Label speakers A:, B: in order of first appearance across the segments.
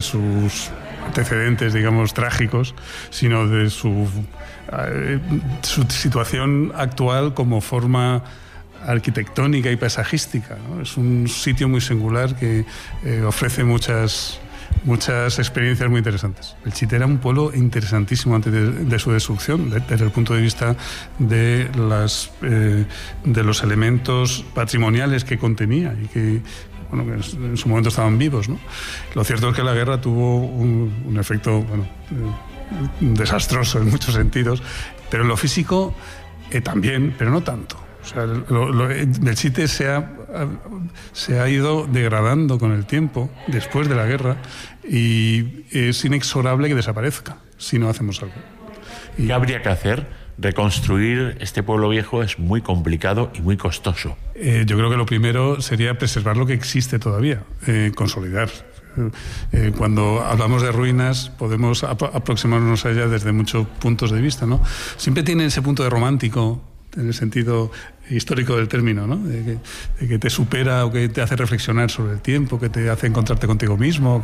A: sus antecedentes, digamos, trágicos, sino de su situación actual como forma arquitectónica y paisajística, ¿no? Es un sitio muy singular que ofrece muchas experiencias muy interesantes. Belchite era un pueblo interesantísimo antes de su destrucción, desde el punto de vista de los elementos patrimoniales que contenía y que en su momento estaban vivos, ¿no? Lo cierto es que la guerra tuvo un efecto desastroso en muchos sentidos, pero en lo físico también, pero no tanto. O sea, Belchite se ha ido degradando con el tiempo, después de la guerra, y es inexorable que desaparezca si no hacemos algo.
B: ¿Qué habría que hacer? Reconstruir este pueblo viejo es muy complicado y muy costoso.
A: Yo creo que lo primero sería preservar lo que existe todavía, consolidar. Cuando hablamos de ruinas podemos aproximarnos a ellas desde muchos puntos de vista, ¿no? Siempre tiene ese punto de romántico, en el sentido histórico del término, ¿no? De que te supera o que te hace reflexionar sobre el tiempo, que te hace encontrarte contigo mismo,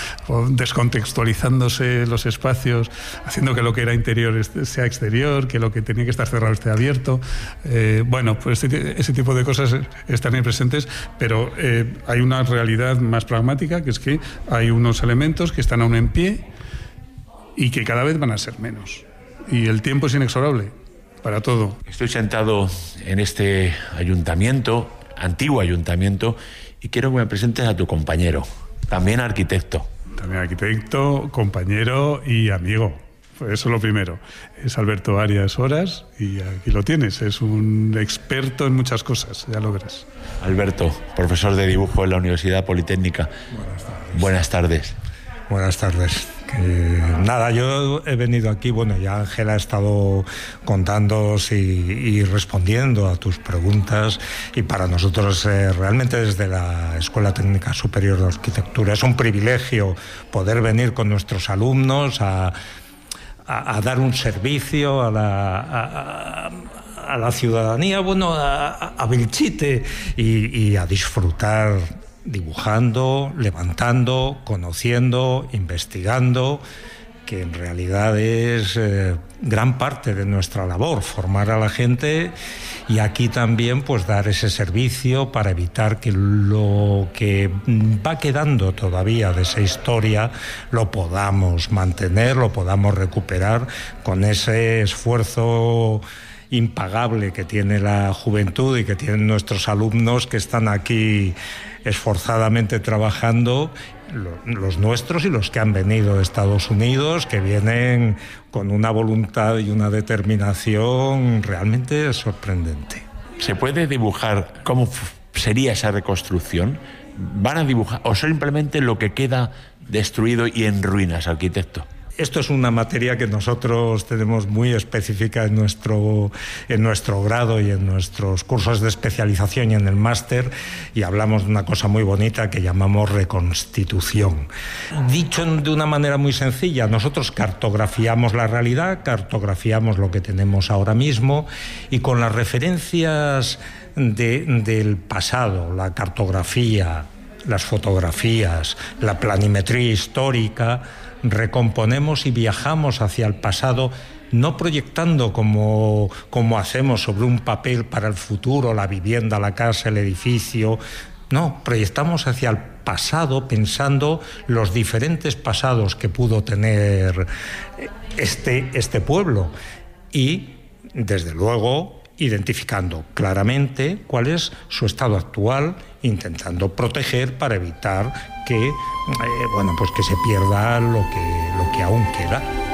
A: descontextualizándose los espacios, haciendo que lo que era interior sea exterior, que lo que tenía que estar cerrado esté abierto. Pues ese tipo de cosas están ahí presentes, pero hay una realidad más pragmática, que es que hay unos elementos que están aún en pie y que cada vez van a ser menos. Y el tiempo es inexorable para todo.
B: Estoy sentado en este ayuntamiento, antiguo ayuntamiento, y quiero que me presentes a tu compañero, también arquitecto.
A: También arquitecto, compañero y amigo. Pues eso es lo primero. Es Alberto Arias Horas y aquí lo tienes. Es un experto en muchas cosas, ya lo verás.
B: Alberto, profesor de dibujo en la Universidad Politécnica. Buenas tardes.
C: Buenas tardes. Nada, yo he venido aquí, ya Ángela ha estado contándoos y respondiendo a tus preguntas, y para nosotros realmente desde la Escuela Técnica Superior de Arquitectura es un privilegio poder venir con nuestros alumnos a dar un servicio a la ciudadanía, a Belchite y a disfrutar dibujando, levantando, conociendo, investigando, que en realidad es gran parte de nuestra labor, formar a la gente, y aquí también dar ese servicio para evitar que lo que va quedando todavía de esa historia lo podamos mantener, lo podamos recuperar con ese esfuerzo impagable que tiene la juventud y que tienen nuestros alumnos que están aquí esforzadamente trabajando, los nuestros y los que han venido de Estados Unidos, que vienen con una voluntad y una determinación realmente sorprendente.
B: ¿Se puede dibujar cómo sería esa reconstrucción? ¿Van a dibujar o simplemente lo que queda destruido y en ruinas, arquitecto?
C: Esto es una materia que nosotros tenemos muy específica en nuestro grado y en nuestros cursos de especialización y en el máster, y hablamos de una cosa muy bonita que llamamos reconstitución. Dicho de una manera muy sencilla, nosotros cartografiamos la realidad, cartografiamos lo que tenemos ahora mismo, y con las referencias del pasado, la cartografía, las fotografías, la planimetría histórica, recomponemos y viajamos hacia el pasado, no proyectando como hacemos sobre un papel para el futuro, la vivienda, la casa, el edificio. No, proyectamos hacia el pasado pensando los diferentes pasados que pudo tener este pueblo, y desde luego identificando claramente cuál es su estado actual, intentando proteger para evitar que que se pierda lo que aún queda.